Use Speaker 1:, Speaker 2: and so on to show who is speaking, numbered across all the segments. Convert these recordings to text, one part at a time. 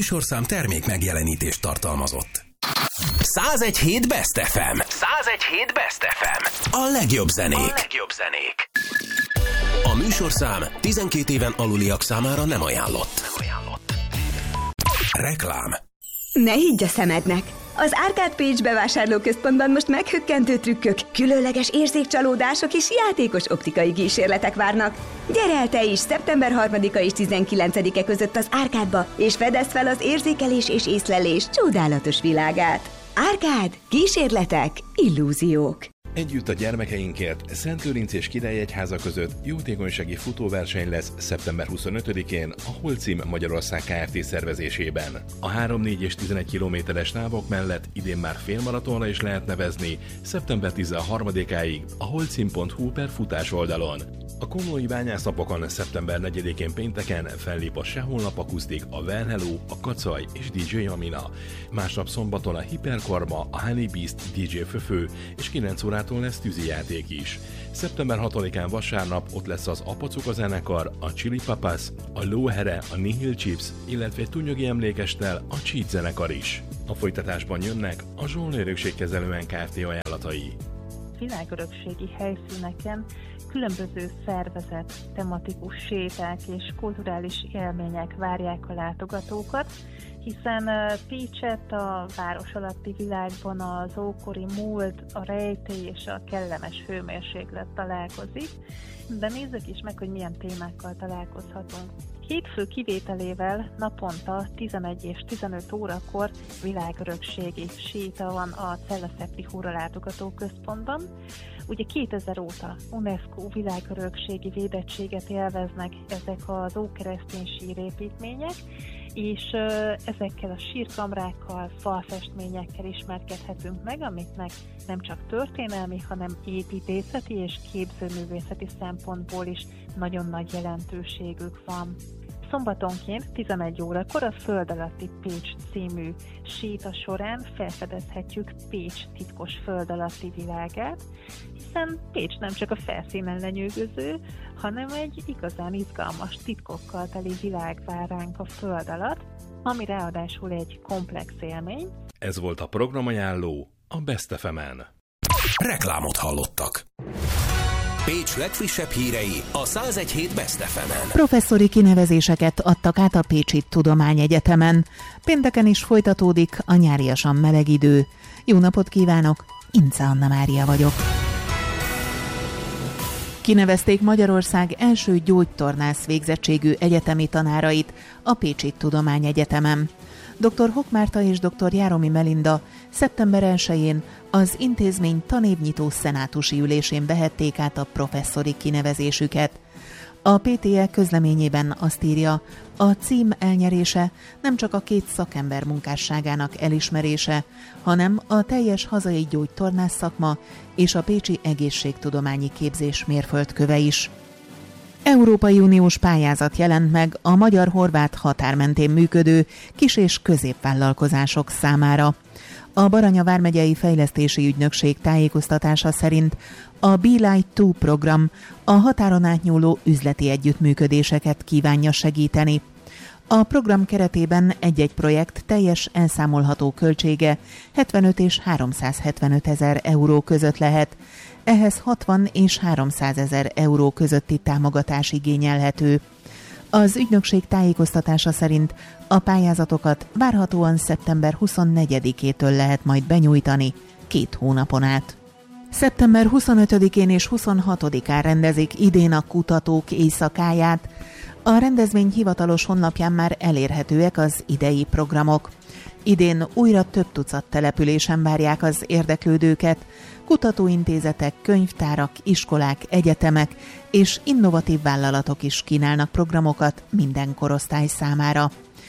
Speaker 1: műsorszám termék megjelenítést tartalmazott. 101.7 Best FM. 101.7 Best FM. A legjobb zenék. A műsorszám 12 éven aluliak számára nem ajánlott. Reklám.
Speaker 2: Ne higgy a szemednek! Az Arcade Pécs bevásárlóközpontban most meghökkentő trükkök, különleges érzékcsalódások és játékos optikai kísérletek várnak. Gyere el te is szeptember 3-a és 19-e között az Arcade-ba, és fedezd fel az érzékelés és észlelés csodálatos világát. Arcade, kísérletek, illúziók.
Speaker 3: Együtt a gyermekeinkért Szentlőrinc és Királyegyháza között jótékonysági futóverseny lesz szeptember 25-én a Holcim Magyarország Kft. Szervezésében. A 3, 4 és 11 kilométeres távok mellett idén már félmaratonra is lehet nevezni szeptember 13-áig a holcim.hu/futás oldalon. A komlói bányásznapokon szeptember 4-én pénteken fellép a Seholnap Akusztik, a Well Hello, a Kacaj és DJ Amina. Másnap szombaton a Hiperkarma, a Honey Beast, DJ Föfő és 9 órától lesz tűzijáték is. Szeptember 6-án vasárnap ott lesz az Apacuka zenekar, a Chili Papas, a Lóhere, a Nihil Chips, illetve egy túlnyugi emlékestel a Cheat zenekar is. A folytatásban jönnek a Zsolnő Örökségkezelően Kft. Ajánlatai.
Speaker 4: Világörökségi helyszíneken különböző szervezett, tematikus séták és kulturális élmények várják a látogatókat, hiszen Pécset a város alatti világban az ókori múlt, a rejtély és a kellemes hőmérséklet találkozik, de nézzük is meg, hogy milyen témákkal találkozhatunk. Hétfő kivételével naponta 11 és 15 órakor világörökségi séta van a Cella-Szepti Húra látogatóközpontban. Ugye 2000 óta UNESCO világörökségi védettséget élveznek ezek az ókeresztény sírépítmények, és ezekkel a sírkamrákkal, falfestményekkel ismerkedhetünk meg, amiknek nem csak történelmi, hanem építészeti és képzőművészeti szempontból is nagyon nagy jelentőségük van. Szombatonként 11 órakor a Föld alatti Pécs című séta során felfedezhetjük Pécs titkos föld alatti világát, hiszen Pécs nem csak a felszínen lenyűgöző, hanem egy igazán izgalmas titkokkal teli világ vár ránk a föld alatt, ami ráadásul egy komplex élmény.
Speaker 3: Ez volt a programajánló a Best FM-en.
Speaker 1: Reklámot hallottak. Pécs legfrissebb hírei a 101.7 Best FM-en.
Speaker 5: Professzori kinevezéseket adtak át a Pécsi Tudományegyetemen. Pénteken is folytatódik a nyáriasan meleg idő. Jó napot kívánok, Ince Anna Mária vagyok. Kinevezték Magyarország első gyógytornász végzettségű egyetemi tanárait a Pécsi Tudományegyetemen. Dr. Hock Márta és dr. Járomi Melinda szeptember 1-én az intézmény tanévnyitó szenátusi ülésén vehették át a professzori kinevezésüket. A PTE közleményében azt írja, a cím elnyerése nem csak a két szakember munkásságának elismerése, hanem a teljes hazai gyógytornász szakma és a pécsi egészségtudományi képzés mérföldköve is. Európai Uniós pályázat jelent meg a magyar-horvát határ mentén működő kis- és középvállalkozások számára. A Baranya vármegyei fejlesztési ügynökség tájékoztatása szerint a Be Light 2 program a határon átnyúló üzleti együttműködéseket kívánja segíteni. A program keretében egy-egy projekt teljes elszámolható költsége 75 és 375 ezer euró között lehet. Ehhez 60 és 300 ezer euró közötti támogatás igényelhető. Az ügynökség tájékoztatása szerint a pályázatokat várhatóan szeptember 24-től lehet majd benyújtani 2 hónapon át. Szeptember 25-én és 26-án rendezik idén a Kutatók Éjszakáját. A rendezvény hivatalos honlapján már elérhetőek az idei programok. Idén újra több tucat településen várják az érdeklődőket. Kutatóintézetek, könyvtárak, iskolák, egyetemek és innovatív vállalatok is kínálnak programokat minden korosztály számára.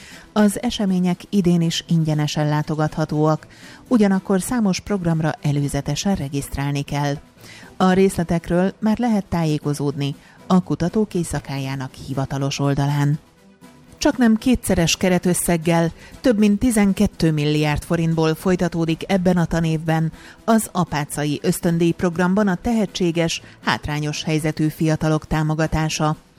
Speaker 5: Az események idén is ingyenesen látogathatóak, ugyanakkor számos programra előzetesen regisztrálni kell. A részletekről már lehet tájékozódni a Kutatók Éjszakájának hivatalos oldalán. Csaknem kétszeres keretösszeggel, több mint 12 milliárd forintból folytatódik ebben a tanévben az apácai ösztöndíj programban a tehetséges, hátrányos helyzetű fiatalok támogatása.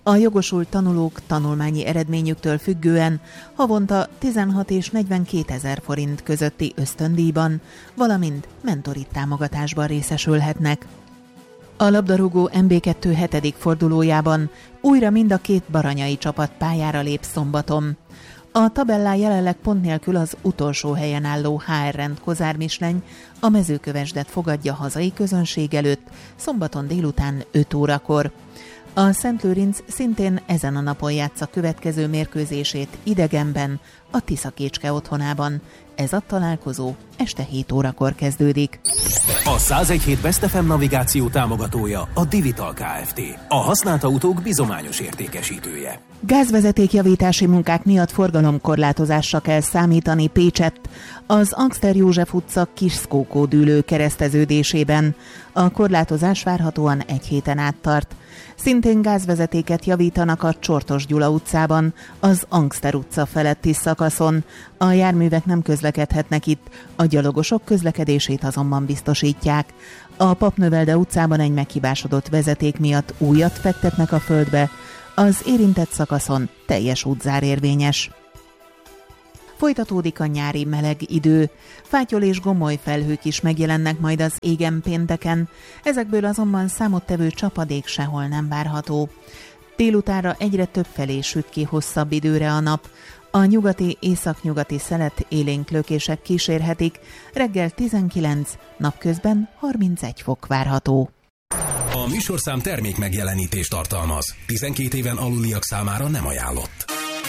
Speaker 5: A jogosult tanulók tanulmányi eredményüktől függően havonta 16 és 42 000 forint közötti ösztöndíjban, valamint mentori támogatásban részesülhetnek. A labdarúgó MB2 7. fordulójában újra mind a két baranyai csapat pályára lép szombaton. A tabellán jelenleg pont nélkül az utolsó helyen álló HR Rend Kozár Misleny a Mezőkövesdet fogadja hazai közönség előtt szombaton délután 5 órakor. A Szentlőrinc szintén ezen a napon játsza következő mérkőzését idegenben, a Tiszakécske otthonában. Ez a találkozó este 7 órakor kezdődik.
Speaker 1: A 101.7 Best FM navigáció támogatója a Divital Kft. A használt autók bizományos értékesítője.
Speaker 5: Gázvezetékjavítási munkák miatt forgalomkorlátozásra kell számítani Pécsett, az Angster József utca Kiskókó dűlő kereszteződésében. A korlátozás várhatóan egy héten át tart. Szintén gázvezetéket javítanak a Csortos Gyula utcában, az Angster utca feletti szakaszon. A járművek nem közlekedhetnek itt, a gyalogosok közlekedését azonban biztosítják. A Papnövelde utcában egy meghibásodott vezeték miatt újat fektetnek a földbe, az érintett szakaszon teljes útzár érvényes. Folytatódik a nyári meleg idő. Fátyol és gomoly felhők is megjelennek majd az égen pénteken, ezekből azonban számottevő csapadék sehol nem várható. Délutánra egyre több felé süt ki hosszabb időre a nap. A nyugati, északnyugati szelet élénk lökések kísérhetik, reggel 19, napközben 31 fok várható.
Speaker 1: A műsorszám termék megjelenítést tartalmaz. 12 éven aluliak számára nem ajánlott.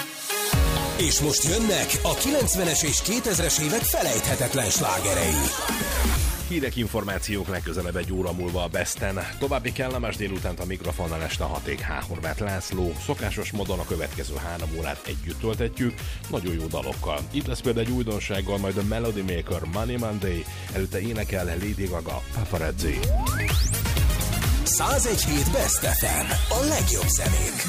Speaker 1: És most jönnek a 90-es és 2000-es évek felejthetetlen slágerei.
Speaker 3: Hírek, információk legközelebb egy óra múlva a Besten. További kellemes délutánt a mikrofonnal este Haték H. Horváth László. Szokásos módon a következő 3 órát együtt töltetjük, nagyon jó dalokkal. Itt lesz például egy újdonsággal, majd a Melody Maker Money Monday, előtte énekel Lady Gaga Paparazzi.
Speaker 1: 101.7 Best FM, a legjobb zenék.